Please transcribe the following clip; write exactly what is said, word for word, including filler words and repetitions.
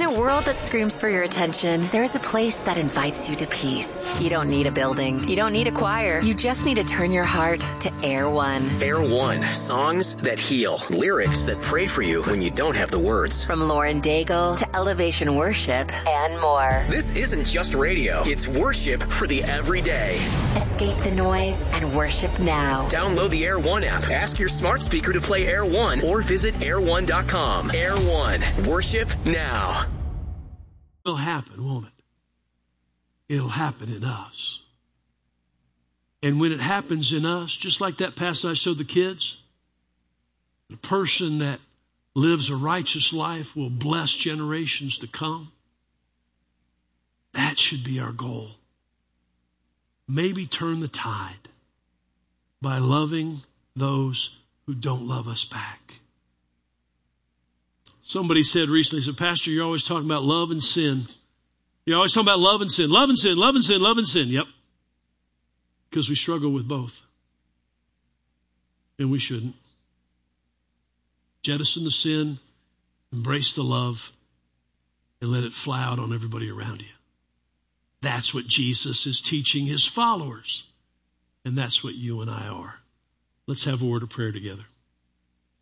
a world that screams for your attention, there is a place that invites you to peace. You don't need a building. You don't need a choir. You just need to turn your heart to Air One. Air One. Songs that heal. Lyrics that pray for you when you don't have the words. From Lauren Daigle to Elevation Worship and more. This isn't just radio. It's worship for the everyday. Escape the noise and worship now. Download the Air One app. Ask your smart speaker to play Air One or visit air one dot com. Air One. Worship now. It'll happen, won't it? It'll happen in us. And when it happens in us, just like that passage I showed the kids, the person that lives a righteous life will bless generations to come. That should be our goal. Maybe turn the tide by loving those who don't love us back. Somebody said recently, said, Pastor, you're always talking about love and sin. You're always talking about love and sin, love and sin, love and sin, love and sin. Yep. Because we struggle with both. And we shouldn't. Jettison the sin, embrace the love, and let it fly out on everybody around you. That's what Jesus is teaching his followers. And that's what you and I are. Let's have a word of prayer together.